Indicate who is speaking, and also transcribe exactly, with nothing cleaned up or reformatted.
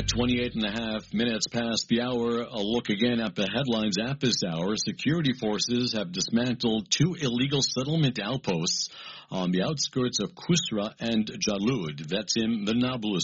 Speaker 1: At twenty-eight and a half minutes past the hour, a look again at the headlines at this hour. Security forces have dismantled two illegal settlement outposts on the outskirts of Kusra and Jalud. That's in the Nablus